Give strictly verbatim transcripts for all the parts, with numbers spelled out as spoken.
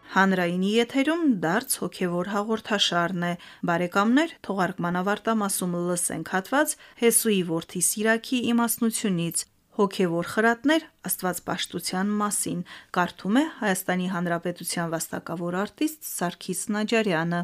Հանրայինի եթերում դարձ հոգևոր հաղորդաշարն է։ Բարեկամներ, թողարկման ավարտամասում լսենք հատված Հեսուի որդի Սիրաքի իմաստնությունից հոգևոր խրատներ աստվածպաշտության մասին։ Կարդում է Հայաստանի Հանրապետության վաստակավոր արտիստ Սարգիս Նաջարյանը։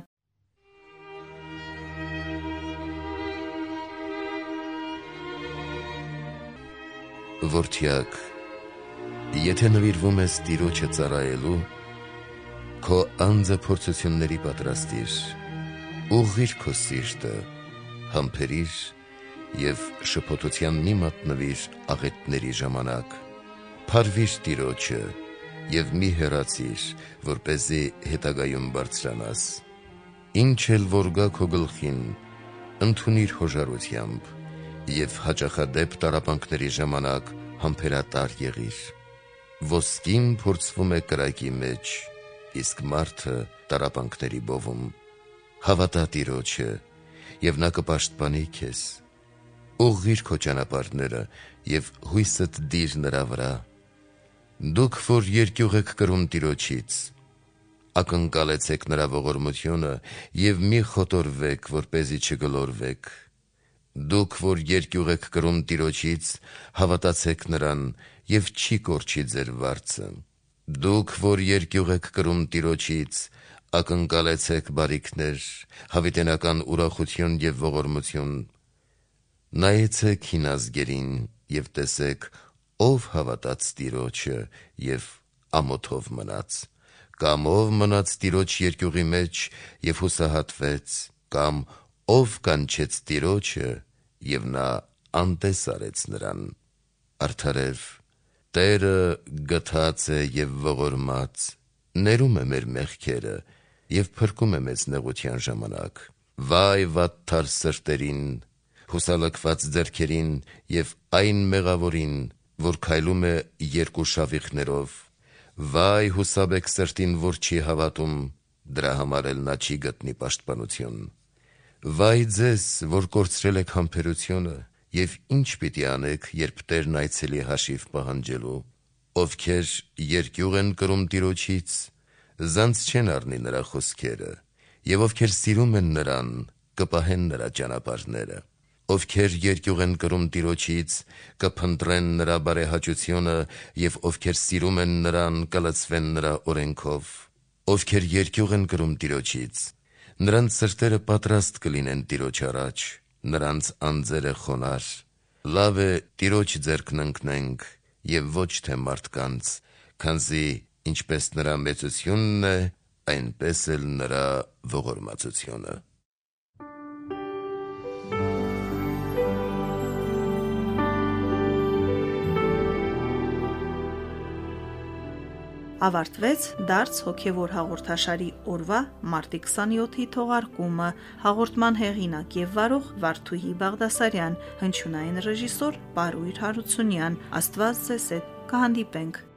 Որդյակ, եթե նվիրվում ես Տիրոջը ծառայելու, քո անձը փորձությունների պատրաստիր, ուղղիր քո սիրտը, համբերիր և շփոթության մի մատնվիր աղետների ժամանակ, փարվիր Տիրոջը և մի հեռացիր, որպեսզի հետագայում բարձրանաս։ Ինչ էլ որ գա քո գլխին, ընդունիր հոժարությամբ և հաճախադեպ տառապանքների ժամանակ համբերատար եղիր։ Ոսկին փորձվում է կրակի մեջ, իսկ մարդը տառապանքների բովում։ Հավատա Տիրոջը, և նա կպաշտպանի քեզ։ Ուղղիր քո ճանապարհները և հույսդ դիր նրա վրա։ Դուք որ երկյուղ եք կրում Տիրոջից, ակնկալեցեք նրա ողորմությունը և մի խոտորվեք, որպեսզի չգլորվեք։ Դուք որ երկյուղ եք կրում Տիրոջից, հավատացեք նրան և չի կորչի ձեր վարձը։ Դուք որ երկյուղ եք կրում Տիրոջից, ակնկալեցեք բարիքներ, հավիտենական ուրախություն և ողորմություն։ Նայեցեք հին ազգերին և տեսեք, ով հավատաց Տիրոջը և ամոթով մնաց, կամ ով մնաց Տիրոջ երկյուղի մեջ և հուսահատվեց, կամ ով կանչեց Տիրոջը և նա անտես արեց նրան։ Արդարև, Տերը գթած է և ողորմած, ներում է մեր մեղքերը և փրկում է մեզ նեղության ժամանակ։ Վայ վատթար սրտերին, հուսալքված ձեռքերին և այն մեղավորին, որ քայլում է երկու շավիղներով։ Վայ հուսաբեկ սրտին, որ չի հավատում, դրա համար էլ նա չի գտնի պաշտպանություն։ Վայ ձեզ, որ կորցրել եք համբերությունը, և ինչ պիտի անեք, երբ Տերն այցելի հաշիվ պահանջելու։ Ովքեր երկյուղ են կրում Տիրոջից, զանց չեն առնի նրա խոսքերը, և ովքեր սիրում են նրան, կպահեն նրա ճանապարհները։ Ովքեր երկյուղ են կրում Տիրոջից, կփնտրեն նրա բարեհաճությունը, և ովքեր սիրում են նրան, կլցվեն նրա օրենքով։ Ովքեր երկյուղ են կրում Տիրոջից, նրանց սրտերը պատրաստ կլինեն Տիրոջ առաջ, նրանց անձերը խոնարհ։ Լավ է Տիրոջ ձեռքն ընկնենք և ոչ թե մարդկանց, քանզի ինչպես նրա մեծությունն է, այնպես էլ նրա ողորմածությունը։ Ավարտվեց դարձ հոգևոր հաղորդաշարի օրվա մարտի քսաներկուի թողարկումը։ Հաղորդման հեղինակ և վարող Վարդուհի Բաղդասարյան, հնչյունային ռեժիսոր Պարույր Հարությունյան։ Աստված ձեզ հետ, կհանդիպենք